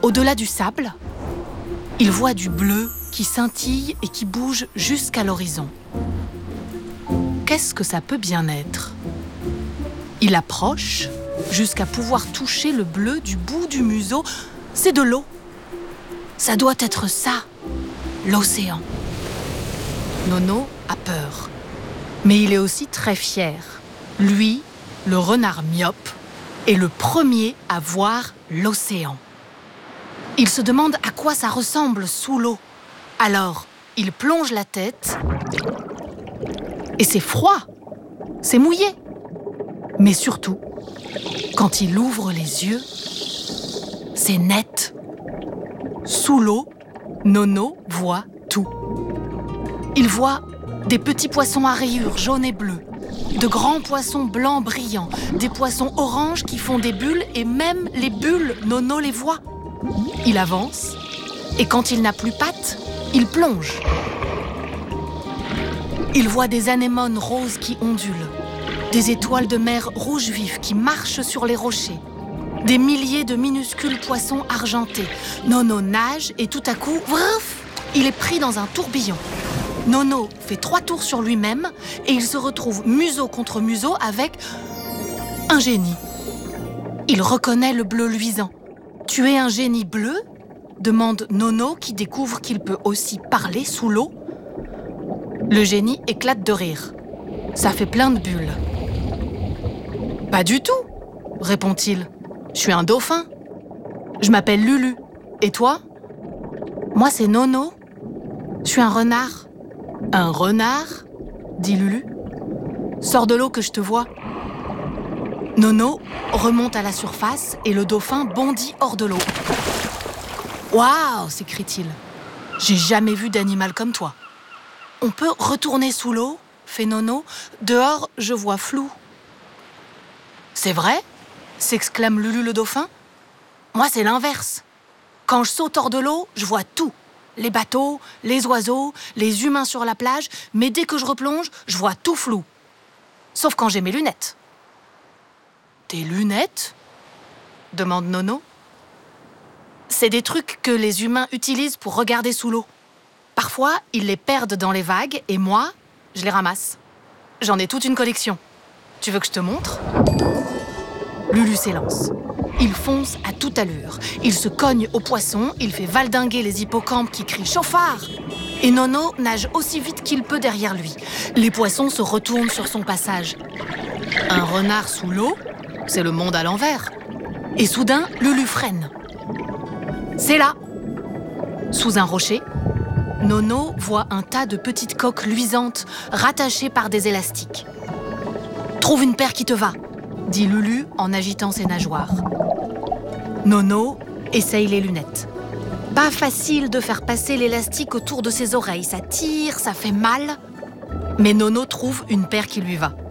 Au-delà du sable, il voit du bleu qui scintille et qui bouge jusqu'à l'horizon. Qu'est-ce que ça peut bien être? Il approche jusqu'à pouvoir toucher le bleu du bout du museau. C'est de l'eau. Ça doit être ça, l'océan. Nono a peur, mais il est aussi très fier. Lui, le renard myope, est le premier à voir l'océan. Il se demande à quoi ça ressemble sous l'eau. Alors, il plonge la tête et c'est froid, c'est mouillé. Mais surtout, quand il ouvre les yeux, c'est net. Sous l'eau, Nono voit tout. Il voit des petits poissons à rayures jaunes et bleues, de grands poissons blancs brillants, des poissons oranges qui font des bulles et même les bulles, Nono les voit. Il avance et quand il n'a plus pattes, il plonge. Il voit des anémones roses qui ondulent, des étoiles de mer rouge vif qui marchent sur les rochers, des milliers de minuscules poissons argentés. Nono nage et tout à coup, vraf, il est pris dans un tourbillon. Nono fait 3 tours sur lui-même et il se retrouve museau contre museau avec un génie. Il reconnaît le bleu luisant. « Tu es un génie bleu ?» demande Nono qui découvre qu'il peut aussi parler sous l'eau. Le génie éclate de rire. Ça fait plein de bulles. « Pas du tout, » répond-il. « Je suis un dauphin. Je m'appelle Lulu. Et toi ? » « Moi, c'est Nono. Je suis un renard. »« Un renard ?» dit Lulu. « Sors de l'eau que je te vois. » Nono remonte à la surface et le dauphin bondit hors de l'eau. « Waouh !» s'écrie-t-il. « J'ai jamais vu d'animal comme toi. »« On peut retourner sous l'eau ?» fait Nono. « Dehors, je vois flou. »« C'est vrai ?» s'exclame Lulu le dauphin. « Moi, c'est l'inverse. Quand je saute hors de l'eau, je vois tout. Les bateaux, les oiseaux, les humains sur la plage, mais dès que je replonge, je vois tout flou. Sauf quand j'ai mes lunettes. » « Tes lunettes ?» demande Nono. « C'est des trucs que les humains utilisent pour regarder sous l'eau. Parfois, ils les perdent dans les vagues et moi, je les ramasse. J'en ai toute une collection. Tu veux que je te montre ? » Lulu s'élance. Il fonce à toute allure. Il se cogne aux poissons, il fait valdinguer les hippocampes qui crient « chauffard !» Et Nono nage aussi vite qu'il peut derrière lui. Les poissons se retournent sur son passage. Un renard sous l'eau, c'est le monde à l'envers. Et soudain, Lulu freine. C'est là. Sous un rocher, Nono voit un tas de petites coques luisantes rattachées par des élastiques. « Trouve une paire qui te va !» dit Lulu en agitant ses nageoires. Nono essaye les lunettes. Pas facile de faire passer l'élastique autour de ses oreilles. Ça tire, ça fait mal. Mais Nono trouve une paire qui lui va.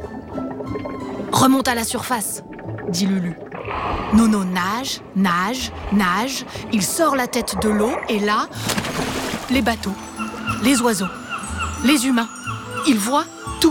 « Remonte à la surface !» dit Lulu. Nono nage, nage, nage. Il sort la tête de l'eau et là, les bateaux, les oiseaux, les humains. Il voit tout.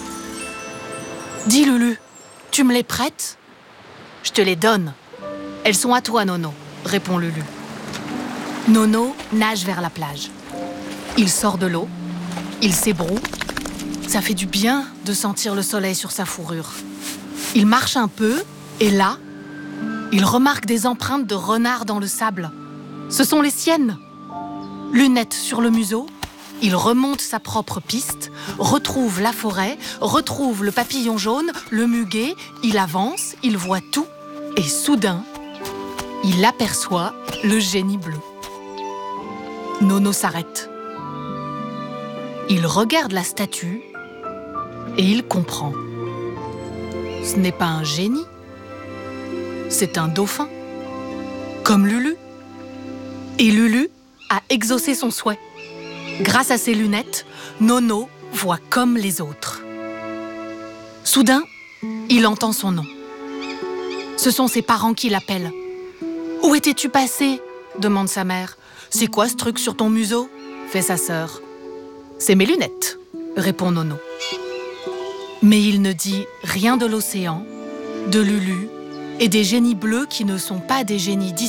« Dis Lulu, tu me les prêtes ? » ?»« Je te les donne. Elles sont à toi, Nono, » répond Lulu. Nono nage vers la plage. Il sort de l'eau, il s'ébroue. Ça fait du bien de sentir le soleil sur sa fourrure. Il marche un peu et là, il remarque des empreintes de renard dans le sable. Ce sont les siennes. Lunettes sur le museau, il remonte sa propre piste, retrouve la forêt, retrouve le papillon jaune, le muguet, il avance, il voit tout et soudain, il aperçoit le génie bleu. Nono s'arrête. Il regarde la statue et il comprend. Ce n'est pas un génie, c'est un dauphin, comme Lulu. Et Lulu a exaucé son souhait. Grâce à ses lunettes, Nono voit comme les autres. Soudain, il entend son nom. Ce sont ses parents qui l'appellent. « Où étais-tu passé ?» demande sa mère. « C'est quoi ce truc sur ton museau ?» fait sa sœur. « C'est mes lunettes » répond Nono. Mais il ne dit rien de l'océan, de Lulu et des génies bleus qui ne sont pas des génies